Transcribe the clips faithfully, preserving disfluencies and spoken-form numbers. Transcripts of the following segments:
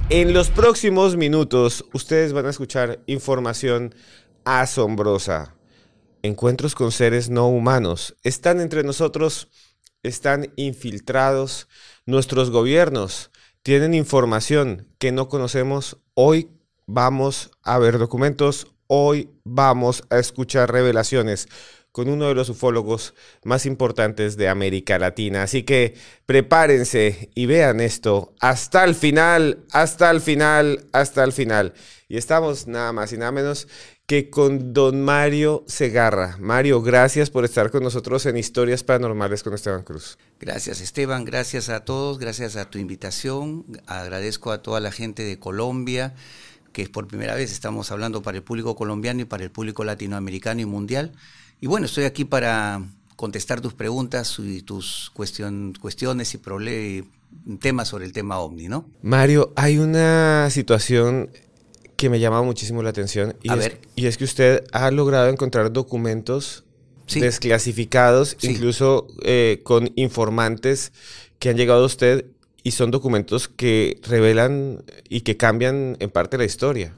En los próximos minutos ustedes van a escuchar información asombrosa. Encuentros con seres no humanos. Están entre nosotros, están infiltrados. Nuestros gobiernos tienen información que no conocemos. Hoy vamos a ver documentos. Hoy vamos a escuchar revelaciones con uno de los ufólogos más importantes de América Latina. Así que prepárense y vean esto hasta el final, hasta el final, hasta el final. Y estamos nada más y nada menos que con don Mario Segarra. Mario, gracias por estar con nosotros en Historias Paranormales con Esteban Cruz. Gracias, Esteban, gracias a todos, gracias a tu invitación. Agradezco a toda la gente de Colombia, que es por primera vez estamos hablando para el público colombiano y para el público latinoamericano y mundial. Y bueno, estoy aquí para contestar tus preguntas y tus cuestion, cuestiones y problemas, temas sobre el tema OVNI, ¿no? Mario, hay una situación que me llama muchísimo la atención y, a es, ver. y es que usted ha logrado encontrar documentos sí. desclasificados, sí. incluso eh, con informantes que han llegado a usted y son documentos que revelan y que cambian en parte la historia.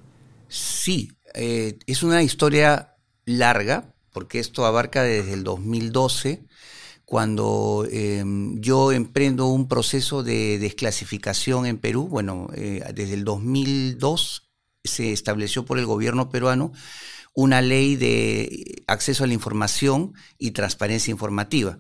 Sí, eh, es una historia larga, porque esto abarca desde el dos mil doce, cuando eh, yo emprendo un proceso de desclasificación en Perú. Bueno, eh, desde el dos mil dos se estableció por el gobierno peruano una ley de acceso a la información y transparencia informativa.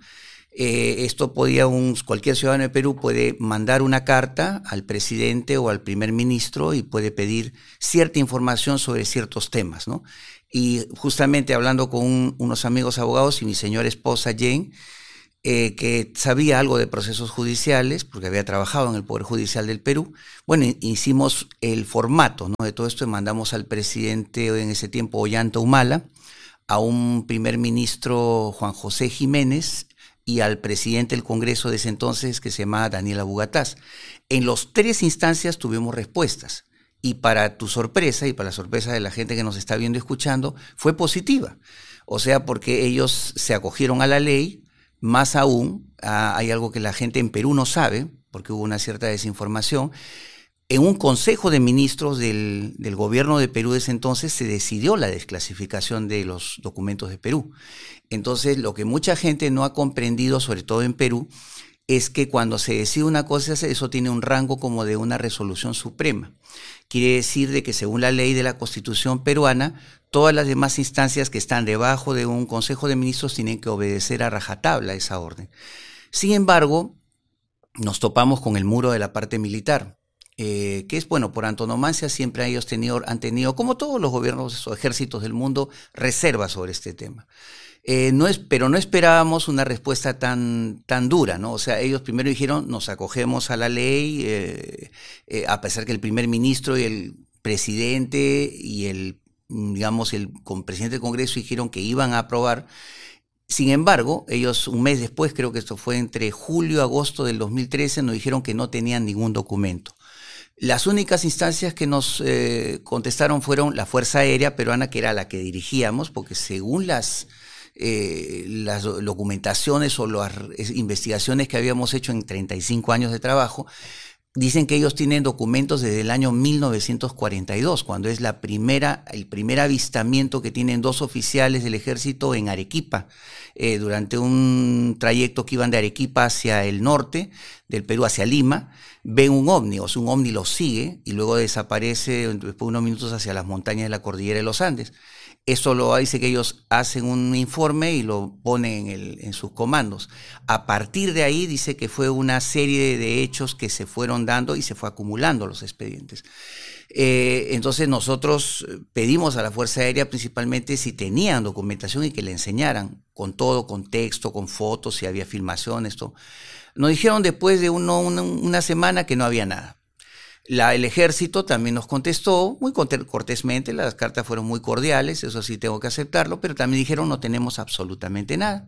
Eh, esto podía, un, cualquier ciudadano de Perú puede mandar una carta al presidente o al primer ministro y puede pedir cierta información sobre ciertos temas, ¿no? Y justamente hablando con un, unos amigos abogados y mi señora esposa Jane, eh, que sabía algo de procesos judiciales, porque había trabajado en el Poder Judicial del Perú, bueno, hicimos el formato, ¿no?, de todo esto y mandamos al presidente en ese tiempo, Ollanta Humala, a un primer ministro, Juan José Jiménez, y al presidente del Congreso de ese entonces, que se llamaba Daniel Abugataz. En las tres instancias tuvimos respuestas. Y para tu sorpresa y para la sorpresa de la gente que nos está viendo y escuchando, fue positiva. O sea, porque ellos se acogieron a la ley, más aún, a, hay algo que la gente en Perú no sabe, porque hubo una cierta desinformación. En un consejo de ministros del, del gobierno de Perú de ese entonces se decidió la desclasificación de los documentos de Perú. Entonces, lo que mucha gente no ha comprendido, sobre todo en Perú, es que cuando se decide una cosa, eso tiene un rango como de una resolución suprema. Quiere decir de que según la ley de la Constitución peruana, todas las demás instancias que están debajo de un Consejo de Ministros tienen que obedecer a rajatabla esa orden. Sin embargo, nos topamos con el muro de la parte militar, eh, que es, bueno, por antonomasia siempre ellos tenido, han tenido, como todos los gobiernos o ejércitos del mundo, reservas sobre este tema. Eh, no es, pero no esperábamos una respuesta tan, tan dura, ¿no? O sea, ellos primero dijeron, nos acogemos a la ley, eh, eh, a pesar que el primer ministro y el presidente y el, digamos, el presidente del Congreso dijeron que iban a aprobar. Sin embargo, ellos un mes después, creo que esto fue entre julio y agosto del dos mil trece, nos dijeron que no tenían ningún documento. Las únicas instancias que nos eh, contestaron fueron la Fuerza Aérea Peruana, que era la que dirigíamos, porque según las... Eh, las documentaciones o las investigaciones que habíamos hecho en treinta y cinco años de trabajo, dicen que ellos tienen documentos desde el año mil novecientos cuarenta y dos, cuando es la primera, el primer avistamiento que tienen dos oficiales del ejército en Arequipa, eh, durante un trayecto que iban de Arequipa hacia el norte del Perú, hacia Lima, ven un ovni, o sea, un ovni los sigue y luego desaparece después de unos minutos hacia las montañas de la cordillera de los Andes. Eso lo dice que ellos hacen un informe y lo ponen en, el, en sus comandos. A partir de ahí dice que fue una serie de hechos que se fueron dando y se fue acumulando los expedientes. Eh, entonces nosotros pedimos a la Fuerza Aérea principalmente si tenían documentación y que le enseñaran con todo, con texto, con fotos, si había filmaciones, todo. Nos dijeron después de uno, una, una semana que no había nada. La, el ejército también nos contestó muy cortésmente, las cartas fueron muy cordiales, eso sí tengo que aceptarlo, pero también dijeron no tenemos absolutamente nada.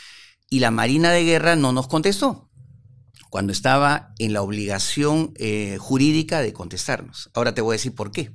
Y la Marina de Guerra no nos contestó, cuando estaba en la obligación eh, jurídica de contestarnos. Ahora te voy a decir por qué.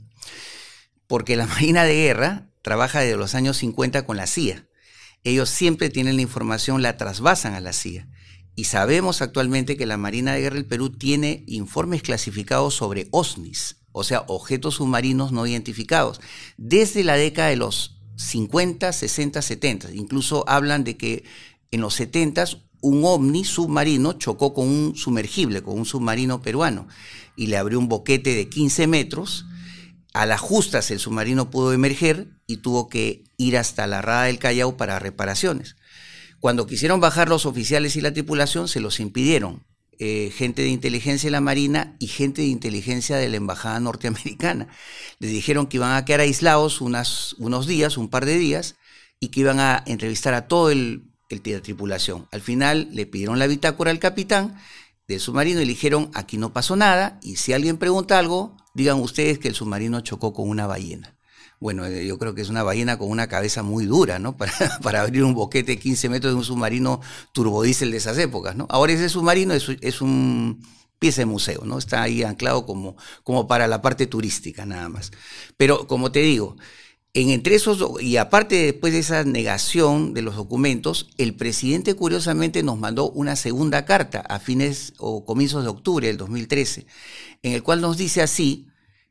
Porque la Marina de Guerra trabaja desde los años cincuenta con la C I A. Ellos siempre tienen la información, la trasvasan a la C I A. y sabemos actualmente que la Marina de Guerra del Perú tiene informes clasificados sobre O S N Is, o sea, objetos submarinos no identificados, desde la década de los cincuenta, sesenta, setenta. Incluso hablan de que en los setenta un ovni submarino chocó con un sumergible, con un submarino peruano, y le abrió un boquete de quince metros. A las justas el submarino pudo emerger y tuvo que ir hasta la Rada del Callao para reparaciones. Cuando quisieron bajar los oficiales y la tripulación, se los impidieron. Eh, gente de inteligencia de la Marina y gente de inteligencia de la Embajada norteamericana. Les dijeron que iban a quedar aislados unas, unos días, un par de días, y que iban a entrevistar a todo el, el la tripulación. Al final le pidieron la bitácora al capitán del submarino y le dijeron, aquí no pasó nada, y si alguien pregunta algo, digan ustedes que el submarino chocó con una ballena. Bueno, yo creo que es una ballena con una cabeza muy dura, ¿no? Para, para abrir un boquete de quince metros de un submarino turbodiesel de esas épocas, ¿no? Ahora ese submarino es, es un pieza de museo, ¿no? Está ahí anclado como, como para la parte turística, nada más. Pero, como te digo, en entre esos, y aparte después de esa negación de los documentos, el presidente curiosamente nos mandó una segunda carta a fines o comienzos de octubre del dos mil trece, en el cual nos dice así: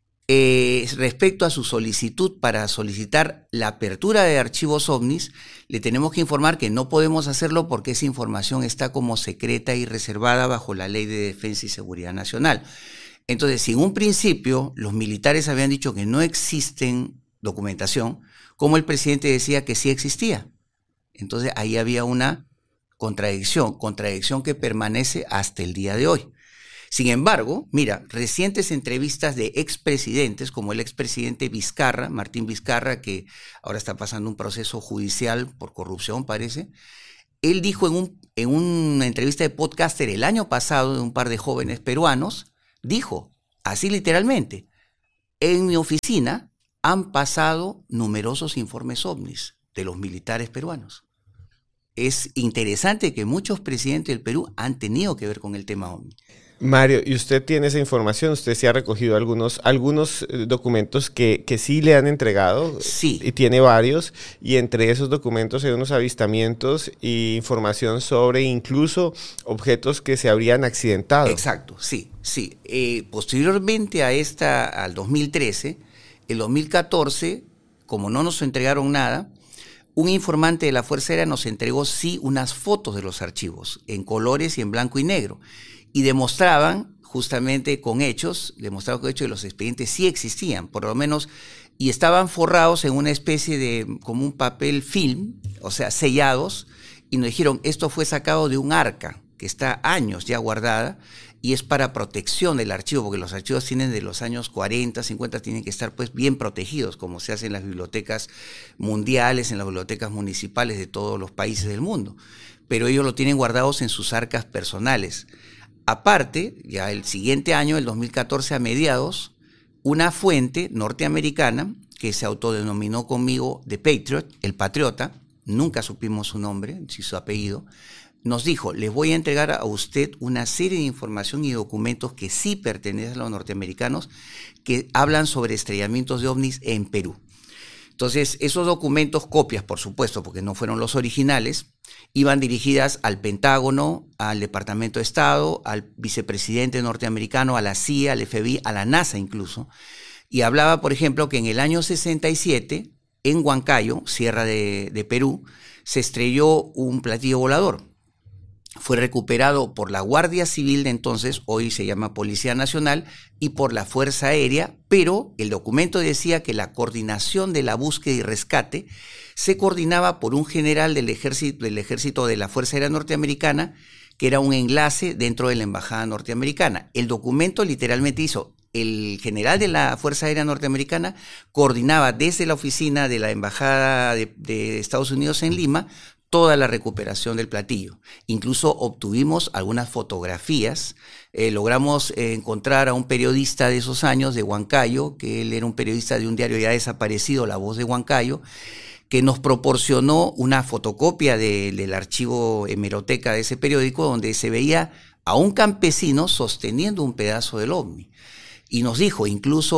Eh, respecto a su solicitud para solicitar la apertura de archivos ovnis, le tenemos que informar que no podemos hacerlo porque esa información está como secreta y reservada bajo la Ley de Defensa y Seguridad Nacional. Entonces, si en un principio los militares habían dicho que no existen documentación, como el presidente decía que sí existía. Entonces, ahí había una contradicción, contradicción que permanece hasta el día de hoy. Sin embargo, mira, recientes entrevistas de expresidentes, como el expresidente Vizcarra, Martín Vizcarra, que ahora está pasando un proceso judicial por corrupción, parece, él dijo en, un, en una entrevista de podcaster el año pasado de un par de jóvenes peruanos, dijo, así literalmente, en mi oficina han pasado numerosos informes ovnis de los militares peruanos. Es interesante que muchos presidentes del Perú han tenido que ver con el tema ovni. Mario, ¿y usted tiene esa información? ¿Usted sí ha recogido algunos, algunos documentos que, que sí le han entregado? Sí. Y tiene varios, y entre esos documentos hay unos avistamientos e información sobre incluso objetos que se habrían accidentado. Exacto, sí, sí. Eh, posteriormente a esta, al dos mil trece, el dos mil catorce, como no nos entregaron nada, un informante de la Fuerza Aérea nos entregó sí unas fotos de los archivos, en colores y en blanco y negro. Y demostraban, justamente con hechos, demostraban con hechos que los expedientes sí existían, por lo menos, y estaban forrados en una especie de, como un papel film, o sea, sellados, y nos dijeron, esto fue sacado de un arca, que está años ya guardada, y es para protección del archivo, porque los archivos tienen de los años cuarenta, cincuenta, tienen que estar pues bien protegidos, como se hace en las bibliotecas mundiales, en las bibliotecas municipales de todos los países del mundo, pero ellos lo tienen guardados en sus arcas personales. Aparte, ya el siguiente año, el dos mil catorce a mediados, una fuente norteamericana que se autodenominó conmigo The Patriot, el patriota, nunca supimos su nombre, si su apellido, nos dijo, les voy a entregar a usted una serie de información y documentos que sí pertenecen a los norteamericanos que hablan sobre estrellamientos de ovnis en Perú. Entonces, esos documentos, copias por supuesto, porque no fueron los originales, iban dirigidas al Pentágono, al Departamento de Estado, al vicepresidente norteamericano, a la C I A, al F B I, a la NASA incluso, y hablaba, por ejemplo, que en el año sesenta y siete, en Huancayo, Sierra de, de Perú, se estrelló un platillo volador. Fue recuperado por la Guardia Civil de entonces, hoy se llama Policía Nacional, y por la Fuerza Aérea, pero el documento decía que la coordinación de la búsqueda y rescate se coordinaba por un general del ejército, del ejército de la Fuerza Aérea Norteamericana, que era un enlace dentro de la Embajada Norteamericana. El documento literalmente hizo, el general de la Fuerza Aérea Norteamericana coordinaba desde la oficina de la Embajada de, de Estados Unidos en Lima toda la recuperación del platillo. Incluso obtuvimos algunas fotografías, eh, logramos eh, encontrar a un periodista de esos años de Huancayo, que él era un periodista de un diario ya desaparecido, La Voz de Huancayo, que nos proporcionó una fotocopia de, del archivo hemeroteca de ese periódico donde se veía a un campesino sosteniendo un pedazo del ovni. Y nos dijo, incluso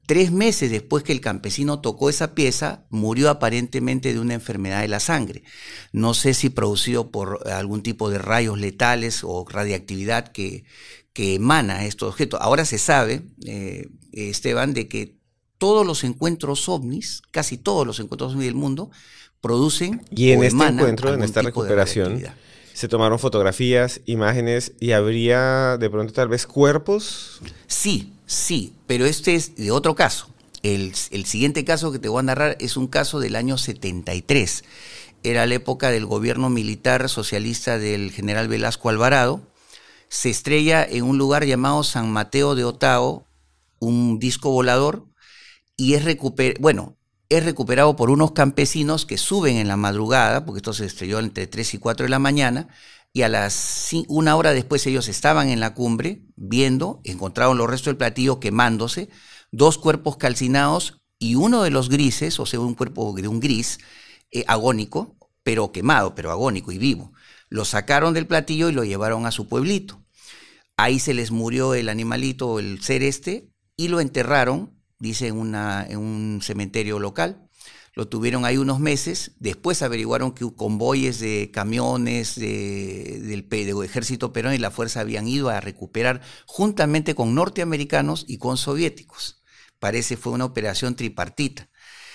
Tres meses después que el campesino tocó esa pieza, murió aparentemente de una enfermedad de la sangre. No sé si producido por algún tipo de rayos letales o radiactividad que, que emana estos objetos. Ahora se sabe, eh, Esteban, de que todos los encuentros ovnis, casi todos los encuentros ovnis del mundo, producen y en o este emanan encuentro, en algún esta tipo de recuperación, radiactividad. se tomaron fotografías, imágenes y habría de pronto tal vez cuerpos. Sí, sí, pero este es de otro caso. El, el siguiente caso que te voy a narrar es un caso del año setenta y tres. Era la época del gobierno militar socialista del general Velasco Alvarado. Se estrella en un lugar llamado San Mateo de Otao un disco volador y es recuper bueno, es recuperado por unos campesinos que suben en la madrugada, porque esto se estrelló entre tres y cuatro de la mañana, y a las una hora después ellos estaban en la cumbre viendo, encontraron los restos del platillo quemándose, dos cuerpos calcinados y uno de los grises, o sea, un cuerpo de un gris eh, agónico, pero quemado, pero agónico y vivo. Lo sacaron del platillo y lo llevaron a su pueblito. Ahí se les murió el animalito, el ser este, y lo enterraron, dice, en, una, en un cementerio local. Lo tuvieron ahí unos meses. Después averiguaron que convoyes de camiones de, del, del ejército peruano y la fuerza habían ido a recuperar juntamente con norteamericanos y con soviéticos. Parece fue una operación tripartita.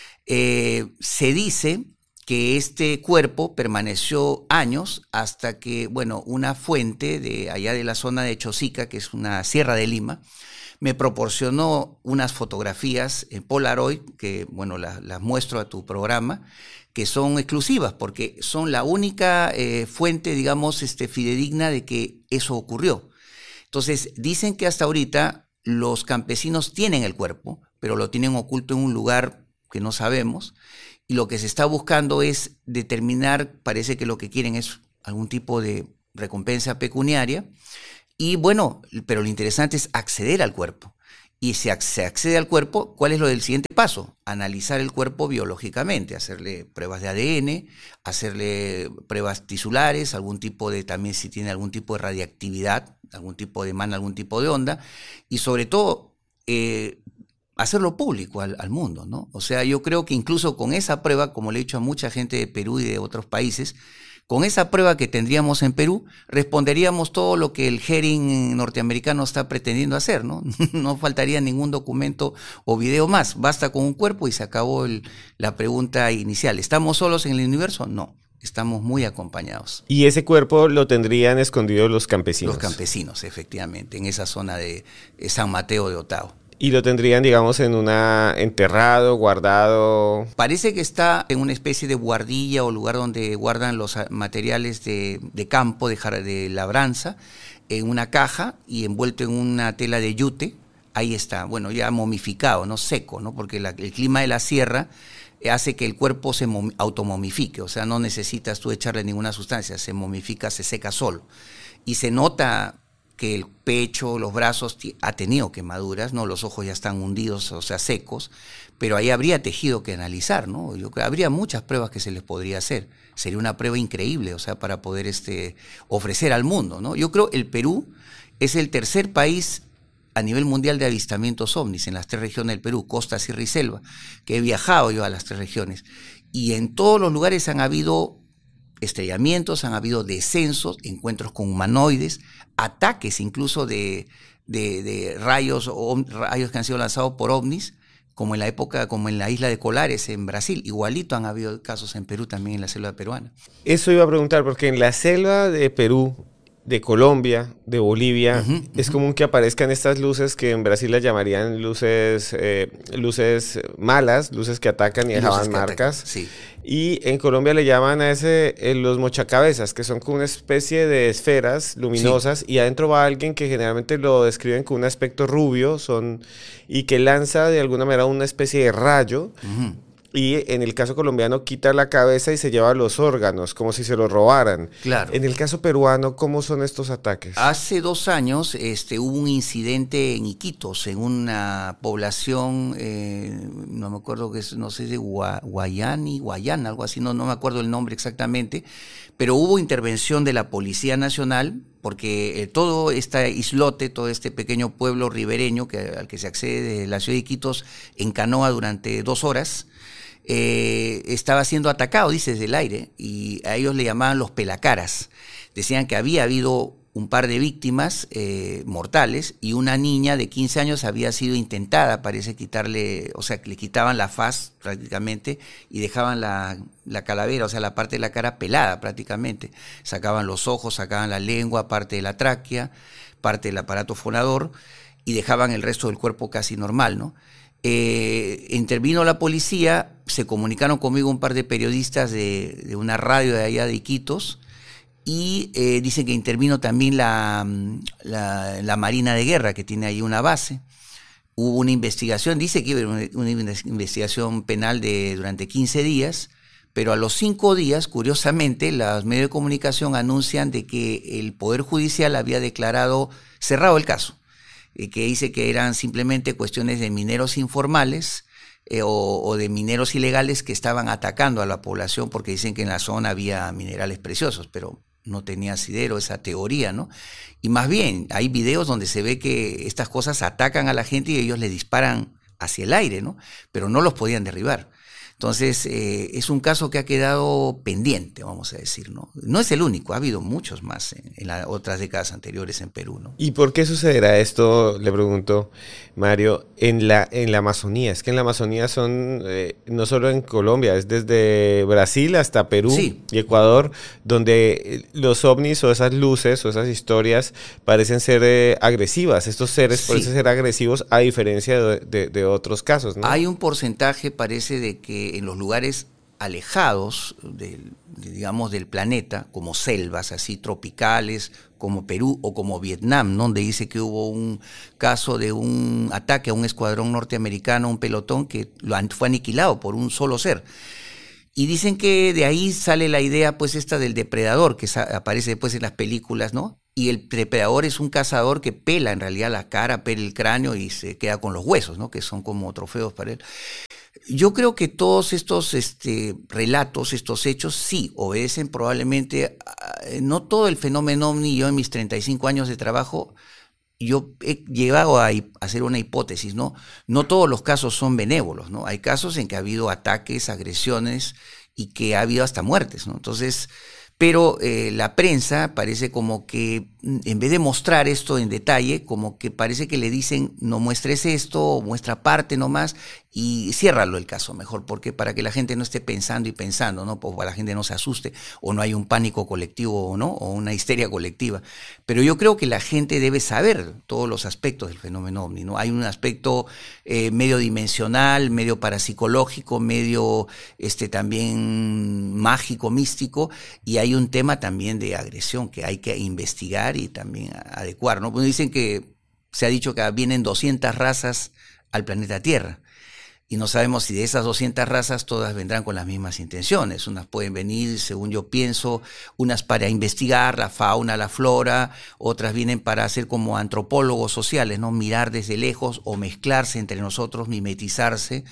Eh, se dice que este cuerpo permaneció años hasta que, bueno, una fuente de allá de la zona de Chosica, que es una sierra de Lima, me proporcionó unas fotografías en Polaroid, que, bueno, las, las muestro a tu programa, que son exclusivas, porque son la única eh, fuente, digamos, este, fidedigna de que eso ocurrió. Entonces, dicen que hasta ahorita los campesinos tienen el cuerpo, pero lo tienen oculto en un lugar que no sabemos, y lo que se está buscando es determinar, parece que lo que quieren es algún tipo de recompensa pecuniaria, y bueno, pero lo interesante es acceder al cuerpo. Y si se accede al cuerpo, ¿cuál es lo del siguiente paso? Analizar el cuerpo biológicamente, hacerle pruebas de A D N, hacerle pruebas tisulares, algún tipo de, también si tiene algún tipo de radiactividad, algún tipo de emana, algún tipo de onda, y sobre todo eh, hacerlo público al, al mundo, ¿no? O sea, yo creo que incluso con esa prueba, como le he dicho a mucha gente de Perú y de otros países, con esa prueba que tendríamos en Perú, responderíamos todo lo que el hearing norteamericano está pretendiendo hacer, ¿no? No faltaría ningún documento o video más. Basta con un cuerpo y se acabó el, la pregunta inicial. ¿Estamos solos en el universo? No. Estamos muy acompañados. Y ese cuerpo lo tendrían escondido los campesinos. Los campesinos, efectivamente, en esa zona de San Mateo de Otao. Y lo tendrían, digamos, en una enterrado, guardado. Parece que está en una especie de guardilla o lugar donde guardan los materiales de, de campo, de, de labranza, en una caja y envuelto en una tela de yute. Ahí está, bueno, ya momificado, no seco, ¿no? Porque la, el clima de la sierra hace que el cuerpo se automomifique, o sea, no necesitas tú echarle ninguna sustancia, se momifica, se seca solo. Y se nota que el pecho, los brazos ha tenido quemaduras, ¿no? Los ojos ya están hundidos, o sea, secos, pero ahí habría tejido que analizar, ¿no? Yo creo que habría muchas pruebas que se les podría hacer. Sería una prueba increíble, o sea, para poder este, ofrecer al mundo, ¿no? Yo creo que el Perú es el tercer país a nivel mundial de avistamientos ovnis en las tres regiones del Perú, costa, sierra y selva, que he viajado yo a las tres regiones. Y en todos los lugares han habido estrellamientos, han habido descensos, encuentros con humanoides, ataques incluso de, de, de rayos, o, rayos que han sido lanzados por ovnis, como en la época, como en la isla de Colares, en Brasil. Igualito han habido casos en Perú, también en la selva peruana. Eso iba a preguntar, porque en la selva de Perú, de Colombia, de Bolivia, uh-huh, es uh-huh. común que aparezcan estas luces que en Brasil las llamarían luces, eh, luces malas, luces que atacan y dejaban marcas. Atacan, sí. Y en Colombia le llaman a ese eh, los mochacabezas, que son como una especie de esferas luminosas, sí. Y adentro va alguien que generalmente lo describen con un aspecto rubio, son y que lanza de alguna manera una especie de rayo. Uh-huh. Y en el caso colombiano quita la cabeza y se lleva los órganos, como si se los robaran. Claro. En el caso peruano, ¿cómo son estos ataques? Hace dos años este, hubo un incidente en Iquitos, en una población, eh, no me acuerdo que es, no sé, de Gua, Guayani, Guayana, algo así, no, no me acuerdo el nombre exactamente, pero hubo intervención de la Policía Nacional porque eh, todo este islote, todo este pequeño pueblo ribereño que, al que se accede desde la ciudad de Iquitos en canoa durante dos horas, eh, estaba siendo atacado, dice, desde el aire, y a ellos le llamaban los pelacaras. Decían que había habido un par de víctimas eh, mortales y una niña de quince años había sido intentada, parece quitarle, o sea, que le quitaban la faz prácticamente y dejaban la, la calavera, o sea, la parte de la cara pelada prácticamente. Sacaban los ojos, sacaban la lengua, parte de la tráquea, parte del aparato fonador y dejaban el resto del cuerpo casi normal, ¿no? Eh, intervino la policía, se comunicaron conmigo un par de periodistas de, de una radio de allá de Iquitos, y eh, dicen que intervino también la, la, la Marina de Guerra, que tiene ahí una base. Hubo una investigación, dice que hubo una, una investigación penal de durante quince días, pero a los cinco días, curiosamente, los medios de comunicación anuncian de que el Poder Judicial había declarado cerrado el caso, eh, que dice que eran simplemente cuestiones de mineros informales, Eh, o, o de mineros ilegales que estaban atacando a la población porque dicen que en la zona había minerales preciosos, pero no tenía asidero esa teoría, ¿no? Y más bien, hay videos donde se ve que estas cosas atacan a la gente y ellos le disparan hacia el aire, ¿no? Pero no los podían derribar. Entonces, eh, es un caso que ha quedado pendiente, vamos a decir, ¿no? No es el único, ha habido muchos más en, en las otras décadas anteriores en Perú, ¿no? ¿Y por qué sucederá esto, le pregunto, Mario, en la, en la Amazonía? Es que en la Amazonía son, eh, no solo en Colombia, es desde Brasil hasta Perú sí. y Ecuador, donde los ovnis o esas luces o esas historias parecen ser eh, agresivas. Estos seres sí. parecen ser agresivos a diferencia de, de, de otros casos, ¿no? Hay un porcentaje, parece, de que en los lugares alejados del, digamos, del planeta, como selvas así tropicales, como Perú o como Vietnam, ¿no? Donde dice que hubo un caso de un ataque a un escuadrón norteamericano, un pelotón que lo fue aniquilado por un solo ser. Y dicen que de ahí sale la idea, pues, esta del depredador, que aparece después en las películas, ¿no? Y el depredador es un cazador que pela en realidad la cara, pela el cráneo y se queda con los huesos, ¿no? Que son como trofeos para él. Yo creo que todos estos este, relatos, estos hechos, sí, obedecen probablemente, a, no todo el fenómeno ovni. Yo en mis treinta y cinco años de trabajo, yo he llegado a hacer una hipótesis, ¿no? No todos los casos son benévolos, ¿no? Hay casos en que ha habido ataques, agresiones y que ha habido hasta muertes, ¿no? Entonces, pero eh, la prensa parece como que, en vez de mostrar esto en detalle, como que parece que le dicen, no muestres esto, muestra parte nomás, y ciérralo el caso mejor, porque para que la gente no esté pensando y pensando, ¿no? Para que la gente no se asuste, o no hay un pánico colectivo, ¿no? O una histeria colectiva. Pero yo creo que la gente debe saber todos los aspectos del fenómeno ovni, ¿no? Hay un aspecto eh, medio dimensional, medio parapsicológico, medio este, también mágico, místico, y hay un tema también de agresión que hay que investigar y también adecuar, ¿no? Pues dicen que se ha dicho que vienen doscientas razas al planeta Tierra. Y no sabemos si de esas doscientas razas todas vendrán con las mismas intenciones. Unas pueden venir, según yo pienso, unas para investigar la fauna, la flora, otras vienen para ser como antropólogos sociales, ¿no? Mirar desde lejos o mezclarse entre nosotros, mimetizarse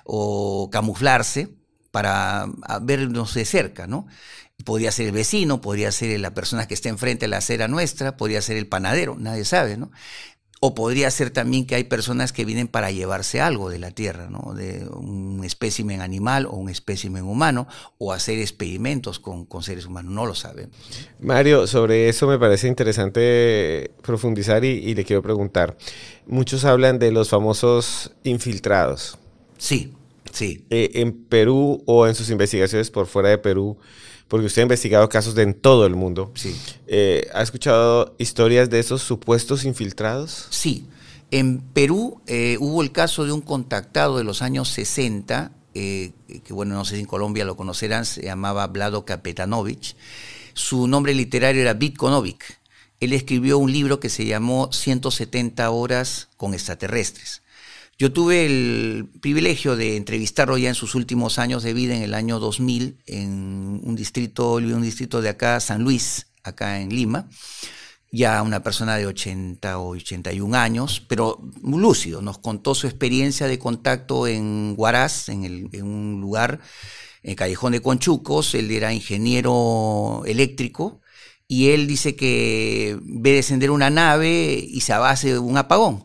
o camuflarse para vernos de cerca, ¿no? Podría ser el vecino, podría ser la persona que está enfrente de la acera nuestra, podría ser el panadero, nadie sabe, ¿no? O podría ser también que hay personas que vienen para llevarse algo de la Tierra, ¿no? De un espécimen animal o un espécimen humano, o hacer experimentos con, con seres humanos, no lo sabemos. Mario, sobre eso me parece interesante profundizar y, y le quiero preguntar. Muchos hablan de los famosos infiltrados. Sí, sí. Eh, en Perú o en sus investigaciones por fuera de Perú, porque usted ha investigado casos de en todo el mundo. Sí. Eh, ¿Ha escuchado historias de esos supuestos infiltrados? Sí. En Perú eh, hubo el caso de un contactado de los años sesenta, eh, que bueno, no sé si en Colombia lo conocerán, se llamaba Vlado Kapetanovich. Su nombre literario era Vitkonovic. Él escribió un libro que se llamó ciento setenta horas con extraterrestres. Yo tuve el privilegio de entrevistarlo ya en sus últimos años de vida, en el año dos mil, en un distrito, un distrito de acá, San Luis, acá en Lima. Ya una persona de ochenta o ochenta y un años, pero muy lúcido. Nos contó su experiencia de contacto en Huaraz, en, el, en un lugar, en Callejón de Conchucos. Él era ingeniero eléctrico y él dice que ve descender una nave y se hace un apagón.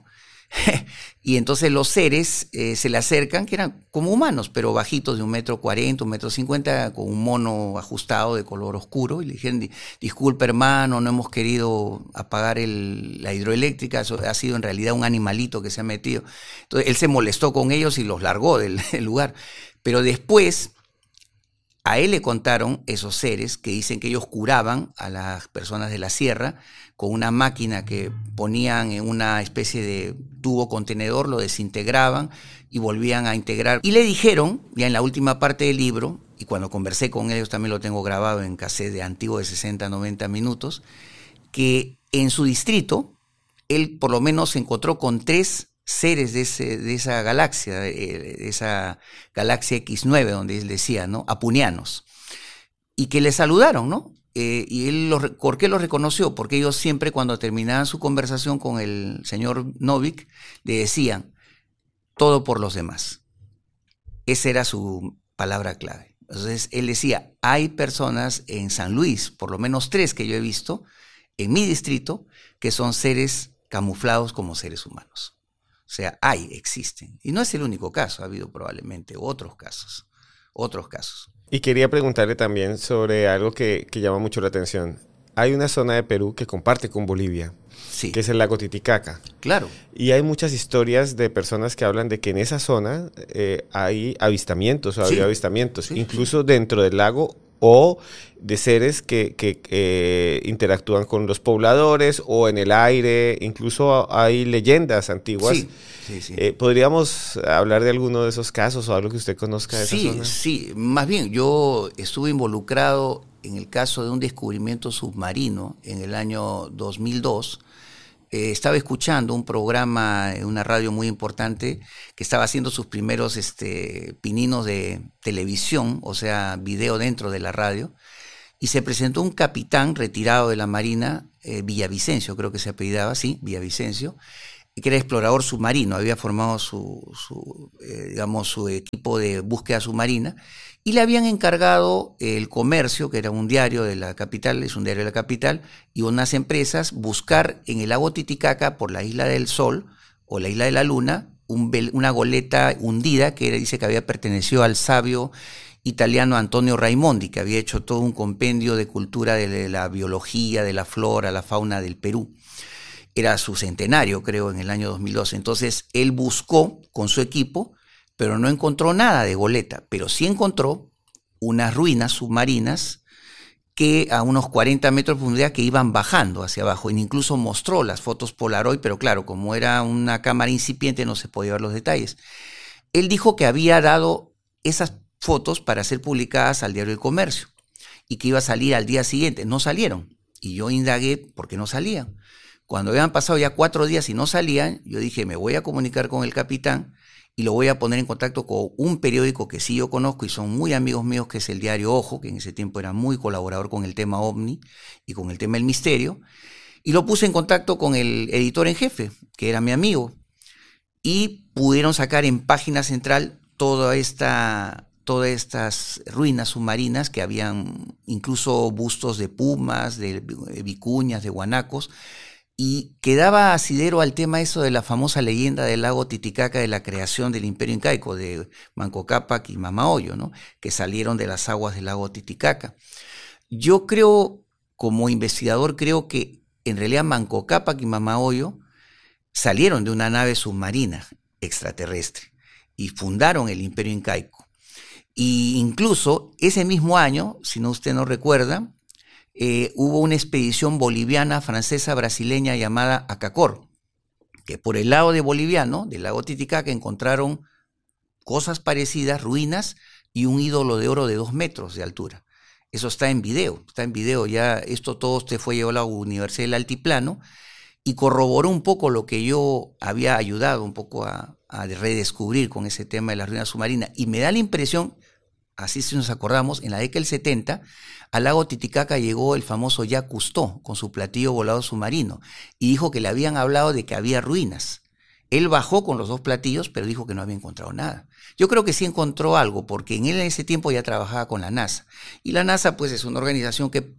Y entonces los seres eh, se le acercan, que eran como humanos, pero bajitos, de un metro cuarenta, un metro cincuenta, con un mono ajustado de color oscuro, y le dijeron: disculpe hermano, no hemos querido apagar el, la hidroeléctrica, eso ha sido en realidad un animalito que se ha metido. Entonces él se molestó con ellos y los largó del, del lugar. Pero después a él le contaron esos seres que dicen que ellos curaban a las personas de la sierra con una máquina que ponían en una especie de tubo contenedor, lo desintegraban y volvían a integrar. Y le dijeron, ya en la última parte del libro, y cuando conversé con ellos también lo tengo grabado en cassette de antiguo de sesenta a noventa minutos, que en su distrito él por lo menos se encontró con tres seres de, ese, de esa galaxia, de esa galaxia equis nueve, donde él decía, ¿no? Apunianos, y que le saludaron, ¿no? Eh, y él, los, ¿por qué los reconoció? Porque ellos siempre, cuando terminaban su conversación con el señor Novik, le decían: todo por los demás. Esa era su palabra clave. Entonces él decía: hay personas en San Luis, por lo menos tres que yo he visto, en mi distrito, que son seres camuflados como seres humanos. O sea, hay, existen. Y no es el único caso, ha habido probablemente otros casos, otros casos. Y quería preguntarle también sobre algo que, que llama mucho la atención. Hay una zona de Perú que comparte con Bolivia, sí, que es el lago Titicaca. Claro. Y hay muchas historias de personas que hablan de que en esa zona eh, hay avistamientos, o ha sí. habido avistamientos, sí, incluso sí. dentro del lago, o de seres que, que eh, interactúan con los pobladores o en el aire. Incluso hay leyendas antiguas. Sí, sí, sí. Eh, ¿Podríamos hablar de alguno de esos casos o algo que usted conozca de sí, esa zona? Sí, más bien yo estuve involucrado en el caso de un descubrimiento submarino en el año dos mil dos. Eh, estaba escuchando un programa en una radio muy importante que estaba haciendo sus primeros este, pininos de televisión, o sea, video dentro de la radio, y se presentó un capitán retirado de la Marina, eh, Villavicencio, creo que se apellidaba así, Villavicencio, que era explorador submarino, había formado su, su, eh, digamos, su equipo de búsqueda submarina, y le habían encargado El Comercio, que era un diario de la capital, es un diario de la capital, y unas empresas, buscar en el lago Titicaca, por la Isla del Sol o la Isla de la Luna, un, una goleta hundida que era, dice que había pertenecido al sabio italiano Antonio Raimondi, que había hecho todo un compendio de cultura de la biología, de la flora, la fauna del Perú. Era su centenario, creo, en el año dos mil doce. Entonces, él buscó con su equipo, pero no encontró nada de goleta, pero sí encontró unas ruinas submarinas que a unos cuarenta metros de profundidad que iban bajando hacia abajo. E incluso mostró las fotos Polaroid, pero claro, como era una cámara incipiente, no se podía ver los detalles. Él dijo que había dado esas fotos para ser publicadas al diario El Comercio y que iba a salir al día siguiente. No salieron. Y yo indagué por qué no salían. Cuando habían pasado ya cuatro días y no salían, yo dije, me voy a comunicar con el capitán y lo voy a poner en contacto con un periódico que sí yo conozco y son muy amigos míos, que es el diario Ojo, que en ese tiempo era muy colaborador con el tema OVNI y con el tema del misterio. Y lo puse en contacto con el editor en jefe, que era mi amigo. Y pudieron sacar en página central toda esta... todas estas ruinas submarinas que habían incluso bustos de pumas, de vicuñas, de guanacos, y quedaba asidero al tema eso de la famosa leyenda del lago Titicaca, de la creación del Imperio Incaico, de Manco Cápac y Mamahollo, ¿no? Que salieron de las aguas del lago Titicaca. Yo creo, como investigador, creo que en realidad Manco Cápac y Mamahollo salieron de una nave submarina extraterrestre y fundaron el Imperio Incaico. Y incluso ese mismo año, si no usted no recuerda, eh, hubo una expedición boliviana, francesa, brasileña llamada Acacor, que por el lado de boliviano, del lago Titicaca, encontraron cosas parecidas, ruinas y un ídolo de oro de dos metros de altura. Eso está en video, está en video ya. Esto todo usted fue llevado a la Universidad del Altiplano y corroboró un poco lo que yo había ayudado un poco a, a redescubrir con ese tema de las ruinas submarinas. Y me da la impresión, así si nos acordamos, en la década del setenta, al lago Titicaca llegó el famoso Jacques Cousteau con su platillo volador submarino y dijo que le habían hablado de que había ruinas. Él bajó con los dos platillos, pero dijo que no había encontrado nada. Yo creo que sí encontró algo, porque en él en ese tiempo ya trabajaba con la NASA. Y la NASA, pues, es una organización que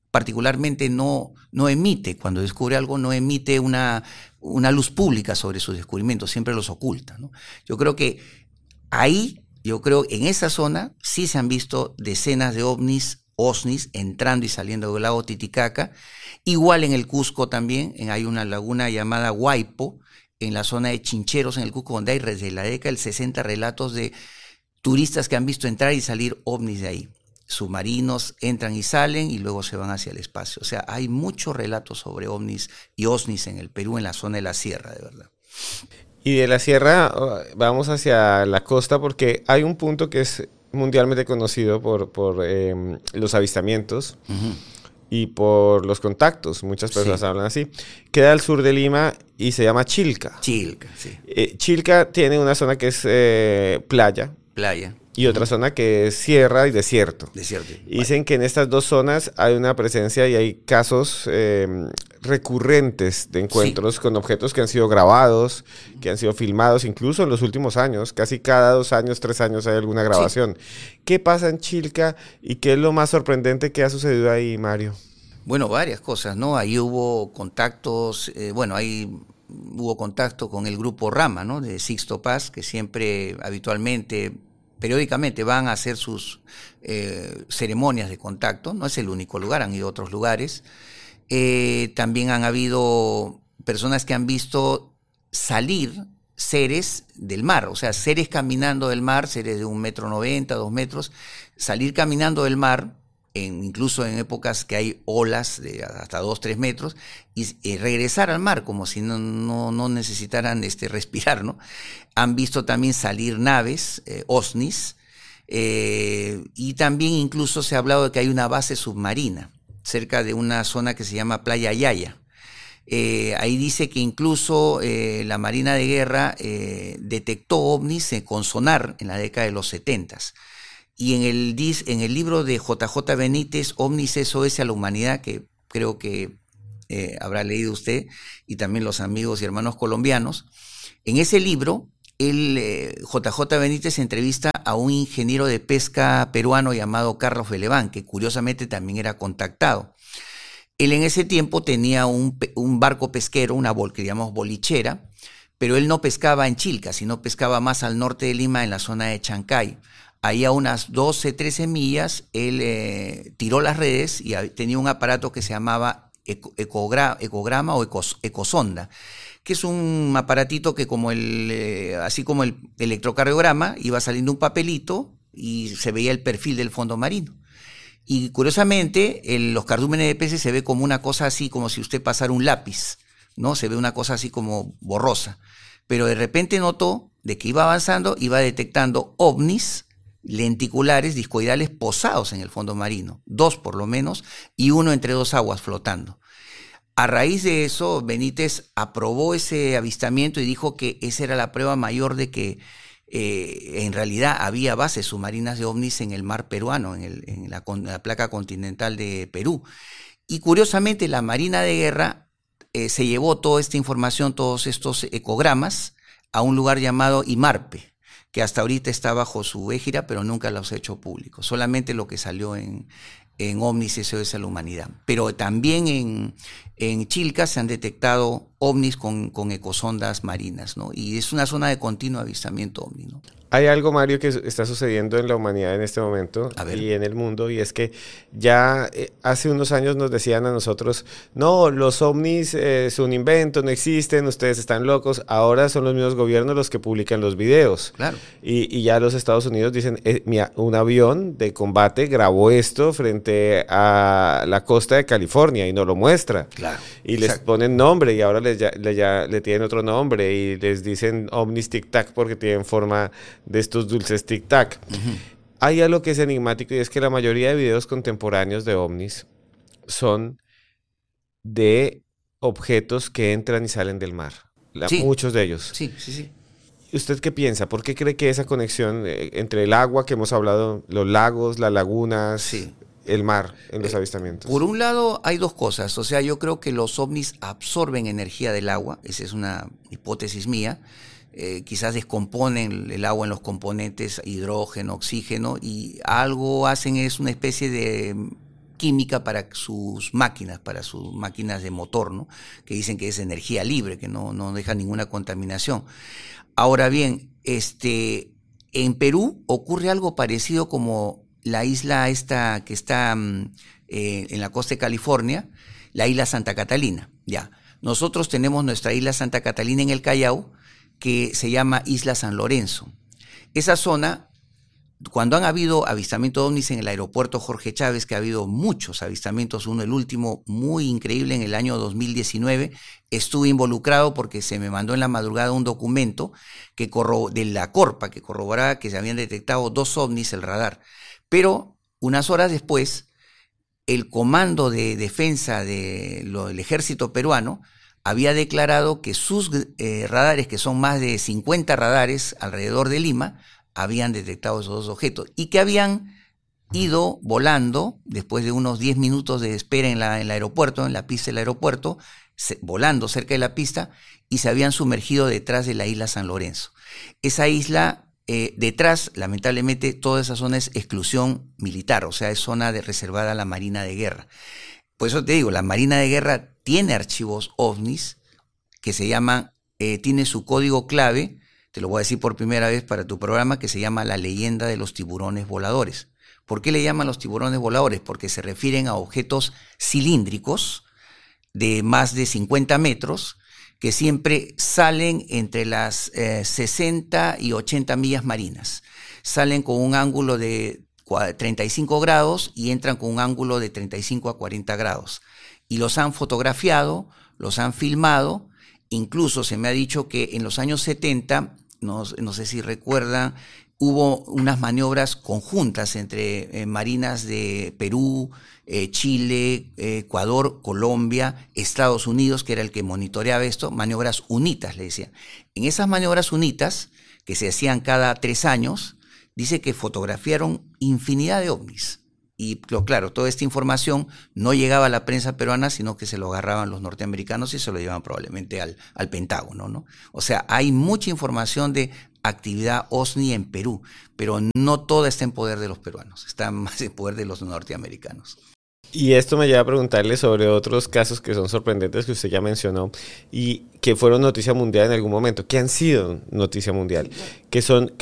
particularmente no, no emite, cuando descubre algo, no emite una, una luz pública sobre sus descubrimientos, siempre los oculta, ¿no? Yo creo que ahí, yo creo en esa zona sí se han visto decenas de ovnis, OSNIs, entrando y saliendo del lago Titicaca. Igual en el Cusco también, en, hay una laguna llamada Huaypo, en la zona de Chincheros, en el Cusco, donde hay desde la década del sesenta relatos de turistas que han visto entrar y salir ovnis de ahí. Submarinos entran y salen y luego se van hacia el espacio. O sea, hay muchos relatos sobre ovnis y OSNIs en el Perú, en la zona de la sierra, de verdad. Y de la sierra vamos hacia la costa porque hay un punto que es mundialmente conocido por, por eh, los avistamientos uh-huh. y por los contactos. Muchas personas sí. hablan así. Queda al sur de Lima y se llama Chilca. Chilca, sí. Eh, Chilca tiene una zona que es eh, playa. Playa. Y otra uh-huh. zona que es sierra y desierto. Desierto. Y dicen que en estas dos zonas hay una presencia y hay casos eh, recurrentes de encuentros sí. con objetos que han sido grabados, que han sido filmados, incluso en los últimos años. Casi cada dos años, tres años hay alguna grabación. Sí. ¿Qué pasa en Chilca y qué es lo más sorprendente que ha sucedido ahí, Mario? Bueno, varias cosas, ¿no? Ahí hubo contactos, eh, bueno, ahí hubo contacto con el grupo Rama, ¿no? De Sixto Paz, que siempre, habitualmente, periódicamente van a hacer sus eh, ceremonias de contacto. No es el único lugar, han ido a otros lugares. Eh, también han habido personas que han visto salir seres del mar, o sea, seres caminando del mar, seres de un metro noventa, dos metros, salir caminando del mar, en, incluso en épocas que hay olas de hasta dos, tres metros, y, y regresar al mar como si no, no, no necesitaran este, respirar, ¿no? Han visto también salir naves, eh, OSNIs, eh, y también incluso se ha hablado de que hay una base submarina cerca de una zona que se llama Playa Yaya. Eh, ahí dice que incluso eh, la Marina de Guerra eh, detectó ovnis eh, con sonar en la década de los setentas. Y en el, en el libro de J J Benítez, Ovnis S O S a la Humanidad, que creo que eh, habrá leído usted, y también los amigos y hermanos colombianos, en ese libro, el, eh, J J Benítez entrevista a un ingeniero de pesca peruano llamado Carlos Beleván, que curiosamente también era contactado. Él en ese tiempo tenía un, un barco pesquero, una bol, que llamamos bolichera, pero él no pescaba en Chilca, sino pescaba más al norte de Lima, en la zona de Chancay. Ahí a unas doce, trece millas, él eh, tiró las redes y tenía un aparato que se llamaba eco, ecogra, ecograma o ecos, ecosonda, que es un aparatito que como el, eh, así como el electrocardiograma, iba saliendo un papelito y se veía el perfil del fondo marino. Y curiosamente, el, los cardúmenes de peces se ve como una cosa así, como si usted pasara un lápiz, ¿no? Se ve una cosa así como borrosa. Pero de repente notó de que iba avanzando, iba detectando ovnis lenticulares, discoidales, posados en el fondo marino, dos por lo menos, y uno entre dos aguas flotando. A raíz de eso, Benítez aprobó ese avistamiento y dijo que esa era la prueba mayor de que eh, en realidad había bases submarinas de ovnis en el mar peruano, en, el, en, la, en la placa continental de Perú. Y curiosamente, la Marina de Guerra eh, se llevó toda esta información, todos estos ecogramas, a un lugar llamado IMARPE, que hasta ahorita está bajo su égida, pero nunca los ha hecho público. Solamente lo que salió en, en Ovnis S O S a la Humanidad. Pero también en, en Chilca se han detectado ovnis con, con ecosondas marinas, ¿no? Y es una zona de continuo avistamiento ovni, ¿no? Hay algo, Mario, que está sucediendo en la humanidad en este momento y en el mundo, y es que ya eh, hace unos años nos decían a nosotros, no, los ovnis eh, son un invento, no existen, ustedes están locos. Ahora son los mismos gobiernos los que publican los videos. Claro. Y, y ya los Estados Unidos dicen, eh, mira, un avión de combate grabó esto frente a la costa de California y nos lo muestra. Claro. Y Exacto. les ponen nombre y ahora les, ya, le, ya, le tienen otro nombre y les dicen ovnis tic-tac porque tienen forma de estos dulces tic-tac. Uh-huh. Hay algo que es enigmático y es que la mayoría de videos contemporáneos de ovnis son de objetos que entran y salen del mar. La, sí. Muchos de ellos. Sí, sí, sí. ¿Usted qué piensa? ¿Por qué cree que esa conexión eh, entre el agua que hemos hablado, los lagos, las lagunas, sí. el mar en los eh, avistamientos? Por un lado hay dos cosas. O sea, yo creo que los ovnis absorben energía del agua. Esa es una hipótesis mía. Eh, quizás descomponen el agua en los componentes hidrógeno, oxígeno, y algo hacen, es una especie de química para sus máquinas, para sus máquinas de motor, ¿no? Que dicen que es energía libre, que no, no deja ninguna contaminación. Ahora bien, este, en Perú ocurre algo parecido como la isla esta que está eh, en la costa de California, la isla Santa Catalina, ya. Nosotros tenemos nuestra isla Santa Catalina en el Callao, que se llama Isla San Lorenzo. Esa zona, cuando han habido avistamientos de ovnis en el aeropuerto Jorge Chávez, que ha habido muchos avistamientos, uno el último muy increíble en el año dos mil diecinueve, estuve involucrado porque se me mandó en la madrugada un documento que corro de la Corpa que corroboraba que se habían detectado dos ovnis el radar. Pero unas horas después, el Comando de Defensa de lo, del Ejército Peruano había declarado que sus eh, radares, que son más de cincuenta radares alrededor de Lima, habían detectado esos dos objetos y que habían ido volando, después de unos diez minutos de espera en, la, en el aeropuerto, en la pista del aeropuerto, se, volando cerca de la pista, y se habían sumergido detrás de la isla San Lorenzo. Esa isla... Eh, detrás, lamentablemente, toda esa zona es exclusión militar, o sea, es zona de, reservada a la Marina de Guerra. Por eso te digo, la Marina de Guerra tiene archivos ovnis que se llaman, eh, tiene su código clave, te lo voy a decir por primera vez para tu programa, que se llama La Leyenda de los Tiburones Voladores. ¿Por qué le llaman los tiburones voladores? Porque se refieren a objetos cilíndricos de más de cincuenta metros, que siempre salen entre las eh, sesenta y ochenta millas marinas. Salen con un ángulo de treinta y cinco grados y entran con un ángulo de treinta y cinco a cuarenta grados. Y los han fotografiado, los han filmado, incluso se me ha dicho que en los años setenta, no, no sé si recuerdan, hubo unas maniobras conjuntas entre eh, marinas de Perú, eh, Chile, eh, Ecuador, Colombia, Estados Unidos, que era el que monitoreaba esto, maniobras UNITAS, le decían. En esas maniobras UNITAS, que se hacían cada tres años, dice que fotografiaron infinidad de ovnis. Y claro, toda esta información no llegaba a la prensa peruana, sino que se lo agarraban los norteamericanos y se lo llevaban probablemente al, al Pentágono, ¿no? O sea, hay mucha información de actividad OVNI en Perú, pero no toda está en poder de los peruanos, está más en poder de los norteamericanos. Y esto me lleva a preguntarle sobre otros casos que son sorprendentes que usted ya mencionó y que fueron noticia mundial en algún momento, que han sido noticia mundial, que son